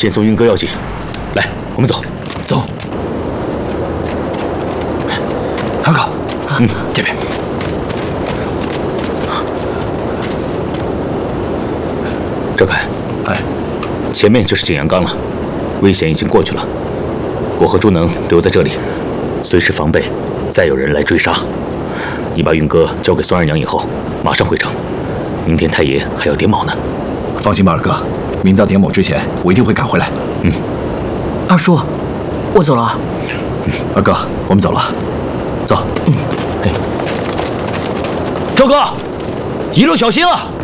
先送运哥要紧。来，我们走。 走。二哥，这边。 赵凯， 哎， 前面就是景阳冈了，危险已经过去了。我和朱能留在这里，随时防备再有人来追杀。你把运哥交给孙二娘以后，马上回城。明天太爷还要点卯呢。 放心吧，二哥，明早点卯之前，我一定会赶回来。 二叔，我走了。 二哥，我们走了。走。 赵哥，一路小心啊！